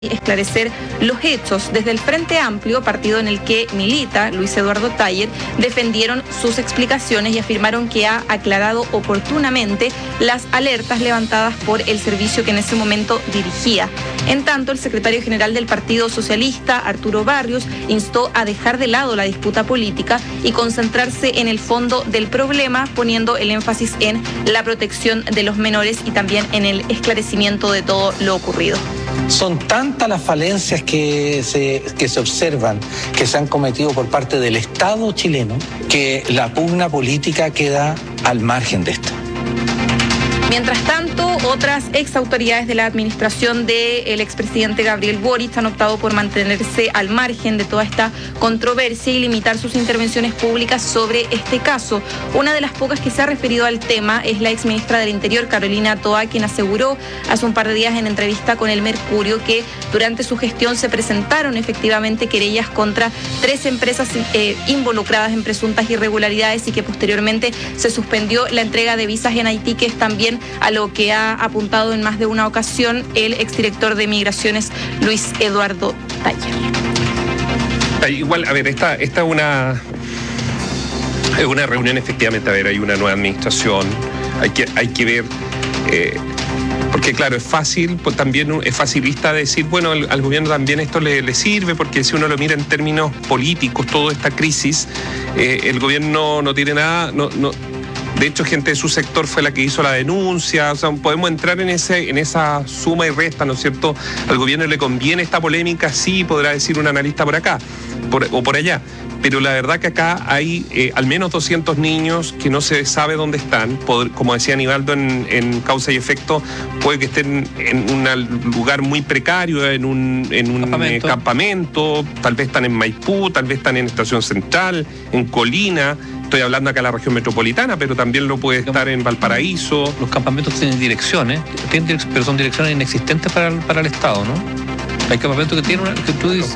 esclarecer los hechos. Desde el Frente Amplio, partido en el que milita Luis Eduardo Taller, defendieron sus explicaciones y afirmaron que ha aclarado oportunamente las alertas levantadas por el servicio que en ese momento dirigía. En tanto, el secretario general del Partido Socialista, Arturo Barrios, instó a dejar de lado la disputa política y concentrarse en el fondo del problema, poniendo el énfasis en la protección de los menores y también en el esclarecimiento de todo lo ocurrido. Son tantas las falencias que se observan, que se han cometido por parte del Estado chileno, que la pugna política queda al margen de esto. Mientras tanto, otras exautoridades de la administración del expresidente Gabriel Boric han optado por mantenerse al margen de toda esta controversia y limitar sus intervenciones públicas sobre este caso. Una de las pocas que se ha referido al tema es la exministra del Interior, Carolina Toa, quien aseguró hace un par de días en entrevista con El Mercurio que durante su gestión se presentaron efectivamente querellas contra 3 empresas involucradas en presuntas irregularidades y que posteriormente se suspendió la entrega de visas en Haití, que es también a lo que ha apuntado en más de una ocasión el exdirector de Migraciones, Luis Eduardo Taller. Igual, a ver, esta es una reunión, efectivamente, a ver, hay una nueva administración, hay que ver, porque claro, es fácil, pues también es facilista decir, bueno, al gobierno también esto le sirve, porque si uno lo mira en términos políticos, toda esta crisis, el gobierno no tiene nada, de hecho, gente de su sector fue la que hizo la denuncia. O sea, podemos entrar en esa suma y resta, ¿no es cierto? Al gobierno le conviene esta polémica, sí, podrá decir un analista por acá o por allá. Pero la verdad que acá hay al menos 200 niños que no se sabe dónde están. Como decía Aníbaldo en Causa y Efecto, puede que estén en un lugar muy precario, en un campamento. Tal vez están en Maipú, tal vez están en Estación Central, en Colina. Estoy hablando acá de la región metropolitana, pero también lo puede estar en Valparaíso. Los campamentos tienen direcciones, pero son direcciones inexistentes para el Estado, ¿no? Hay campamentos que tienen que tú dices.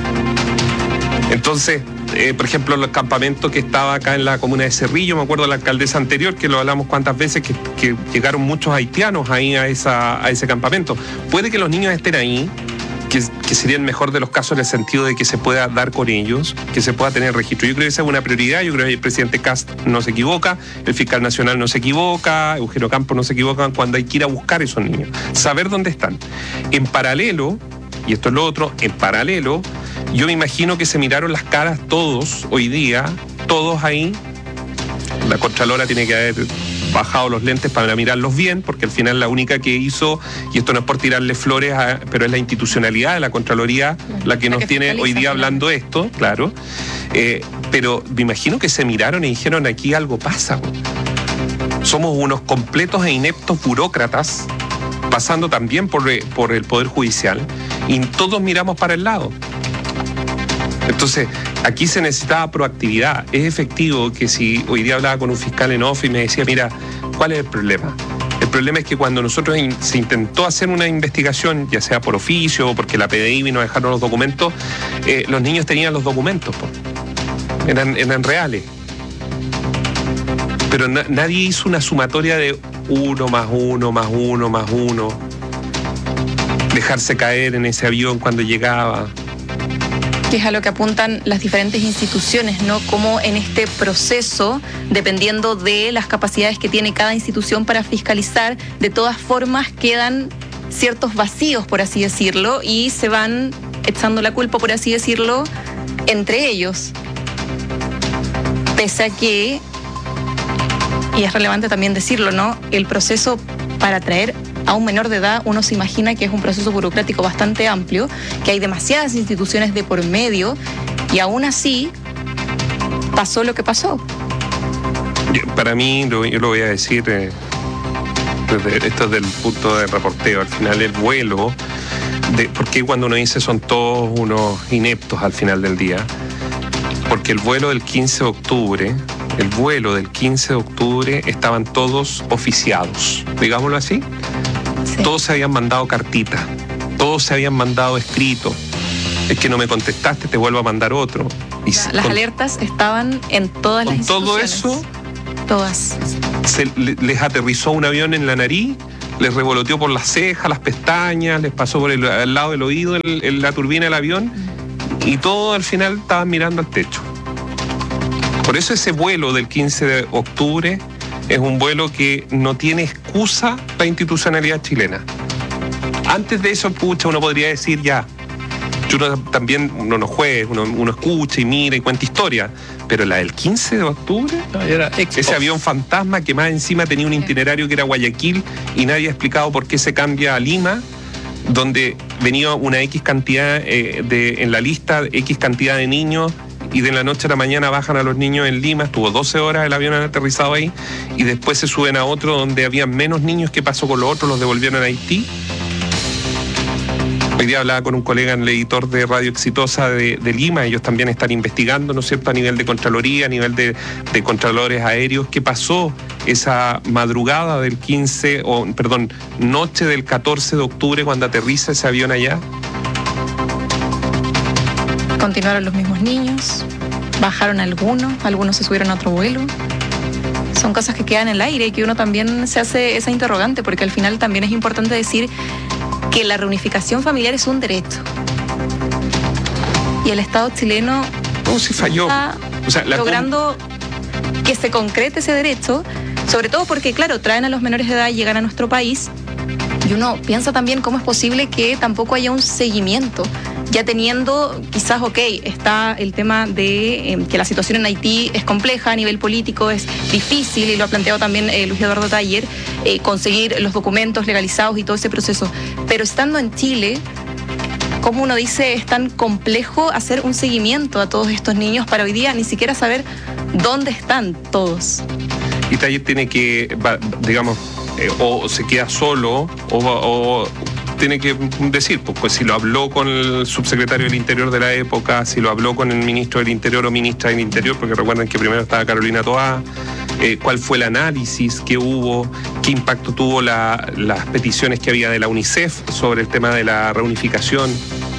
Entonces, por ejemplo, el campamento que estaba acá en la comuna de Cerrillo, me acuerdo de la alcaldesa anterior, que lo hablamos cuántas veces, que llegaron muchos haitianos ahí a ese campamento. Puede que los niños estén ahí, que sería el mejor de los casos en el sentido de que se pueda dar con ellos, que se pueda tener registro. Yo creo que esa es una prioridad, yo creo que el presidente Kast no se equivoca, el fiscal nacional no se equivoca, Eugenio Campos no se equivoca cuando hay que ir a buscar a esos niños, saber dónde están. En paralelo, y esto es lo otro, en paralelo, yo me imagino que se miraron las caras todos hoy día, todos ahí. La Contralora tiene que haber bajado los lentes para mirarlos bien, porque al final la única que hizo, y esto no es por tirarle flores, pero es la institucionalidad de la Contraloría la que nos tiene hoy día hablando esto, claro. Pero me imagino que se miraron y dijeron, aquí algo pasa. Somos unos completos e ineptos burócratas, pasando también por el Poder Judicial, y todos miramos para el lado. Entonces, aquí se necesitaba proactividad. Es efectivo que si hoy día hablaba con un fiscal en off y me decía, mira, ¿cuál es el problema? El problema es que cuando nosotros se intentó hacer una investigación, ya sea por oficio o porque la PDI vino a dejarnos los documentos, los niños tenían los documentos, eran reales. Pero nadie hizo una sumatoria de 1 más 1 más 1 más 1. Dejarse caer en ese avión cuando llegaba. Que es a lo que apuntan las diferentes instituciones, ¿no? Como en este proceso, dependiendo de las capacidades que tiene cada institución para fiscalizar, de todas formas quedan ciertos vacíos, por así decirlo, y se van echando la culpa, por así decirlo, entre ellos. Pese a que, y es relevante también decirlo, ¿no? El proceso para traer a un menor de edad, uno se imagina que es un proceso burocrático bastante amplio, que hay demasiadas instituciones de por medio, y aún así pasó lo que pasó. Para mí, yo lo voy a decir, esto es del punto de reporteo, al final el vuelo, porque cuando uno dice son todos unos ineptos al final del día, porque el vuelo del 15 de octubre estaban todos oficiados, digámoslo así. Sí. Todos se habían mandado cartitas, todos se habían mandado escritos. Es que no me contestaste, te vuelvo a mandar otro. Las alertas estaban en todas las instituciones. Todo eso, todas. Les aterrizó un avión en la nariz, les revoloteó por las cejas, las pestañas, les pasó por al lado del oído la turbina del avión, y todo al final estaban mirando al techo. Por eso ese vuelo del 15 de octubre es un vuelo que no tiene excusa la institucionalidad chilena. Antes de eso, pucha, uno podría decir ya, uno también, uno no juega, uno escucha y mira y cuenta historia, pero la del 15 de octubre, ese avión fantasma que más encima tenía un itinerario que era Guayaquil y nadie ha explicado por qué se cambia a Lima, donde venía una X cantidad en la lista, X cantidad de niños, y de la noche a la mañana bajan a los niños en Lima. Estuvo 12 horas el avión aterrizado ahí, y después se suben a otro donde había menos niños. ¿Qué pasó con los otros? ¿Los devolvieron a Haití? Hoy día hablaba con un colega, el editor de Radio Exitosa de Lima. Ellos también están investigando, ¿no es cierto?, a nivel de Contraloría, a nivel de controladores aéreos, qué pasó esa madrugada del 15, noche del 14 de octubre cuando aterriza ese avión allá. Continuaron los mismos niños, bajaron algunos se subieron a otro vuelo. Son cosas que quedan en el aire y que uno también se hace esa interrogante, porque al final también es importante decir que la reunificación familiar es un derecho. Y el Estado chileno sí falló. Está logrando que se concrete ese derecho, sobre todo porque, claro, traen a los menores de edad y llegan a nuestro país, y uno piensa también cómo es posible que tampoco haya un seguimiento. Ya teniendo, quizás, está el tema de que la situación en Haití es compleja a nivel político, es difícil, y lo ha planteado también Luis Eduardo Taller, conseguir los documentos legalizados y todo ese proceso. Pero estando en Chile, como uno dice, es tan complejo hacer un seguimiento a todos estos niños para hoy día ni siquiera saber dónde están todos. Y Taller tiene que, digamos, o se queda solo, o tiene que decir, pues si lo habló con el subsecretario del Interior de la época, si lo habló con el ministro del Interior o ministra del Interior, porque recuerden que primero estaba Carolina Toá, cuál fue el análisis que hubo, qué impacto tuvo las peticiones que había de la UNICEF sobre el tema de la reunificación.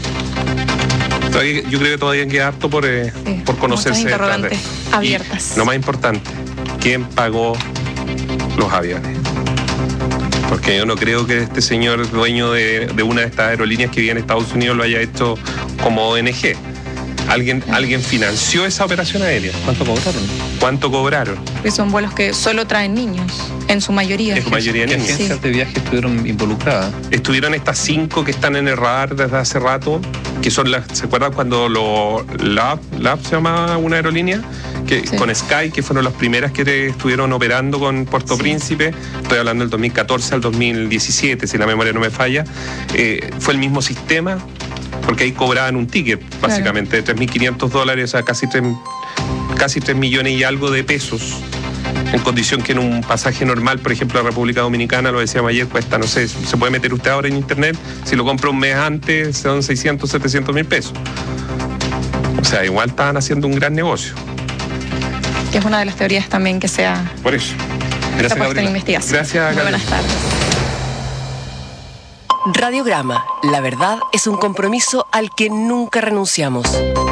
Yo creo que todavía queda harto por conocerse. Muchas interrogantes abiertas. Y lo más importante, ¿quién pagó los aviones? Porque yo no creo que este señor dueño de una de estas aerolíneas que vive en Estados Unidos lo haya hecho como ONG. ¿Alguien financió esa operación aérea? ¿Cuánto cobraron? Que son vuelos que solo traen niños, en su mayoría. En su mayoría niños. ¿Qué agencias de viaje estuvieron involucradas? Estuvieron estas 5 que están en el radar desde hace rato, que son ¿se acuerdan cuando LAB se llamaba una aerolínea? Con Sky, que fueron las primeras que estuvieron operando con Puerto Príncipe. Estoy hablando del 2014 al 2017, si la memoria no me falla. Fue el mismo sistema, porque ahí cobraban un ticket, básicamente, de $3.500, o sea, casi 3 millones y algo de pesos, en condición que en un pasaje normal, por ejemplo, la República Dominicana, lo decíamos ayer, cuesta, no sé, se puede meter usted ahora en internet, si lo compra un mes antes, son 600, 700 mil pesos. O sea, igual estaban haciendo un gran negocio. Que es una de las teorías también que sea. Por eso. Gracias, puesta en investigación. Gracias, muy buenas tardes. Radiograma, la verdad es un compromiso al que nunca renunciamos.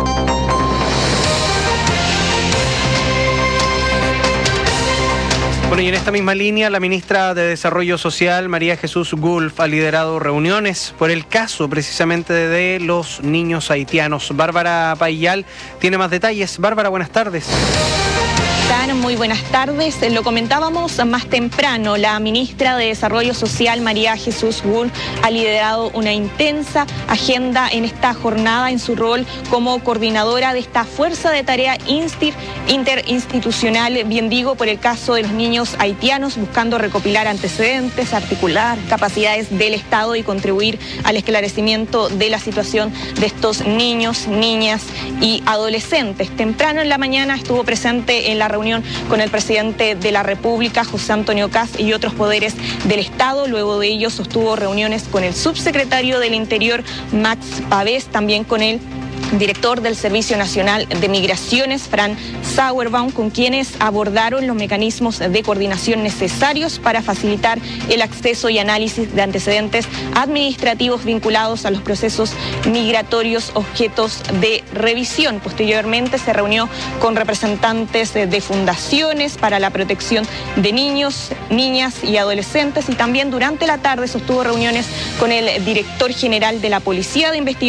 Bueno, y en esta misma línea, la ministra de Desarrollo Social, María Jesús Gulf, ha liderado reuniones por el caso precisamente de los niños haitianos. Bárbara Paillal tiene más detalles. Bárbara, buenas tardes. Muy buenas tardes. Lo comentábamos más temprano. La ministra de Desarrollo Social, María Jesús Gulf, ha liderado una intensa agenda en esta jornada en su rol como coordinadora de esta fuerza de tarea interinstitucional, bien digo, por el caso de los niños haitianos, buscando recopilar antecedentes, articular capacidades del Estado y contribuir al esclarecimiento de la situación de estos niños, niñas y adolescentes. Temprano en la mañana estuvo presente en la reunión con el presidente de la República, José Antonio Kast, y otros poderes del Estado. Luego de ello sostuvo reuniones con el subsecretario del Interior, Max Pavés, también con el director del Servicio Nacional de Migraciones, Fran Sauerbaum, con quienes abordaron los mecanismos de coordinación necesarios para facilitar el acceso y análisis de antecedentes administrativos vinculados a los procesos migratorios objetos de revisión. Posteriormente se reunió con representantes de fundaciones para la protección de niños, niñas y adolescentes, y también durante la tarde sostuvo reuniones con el director general de la Policía de Investigación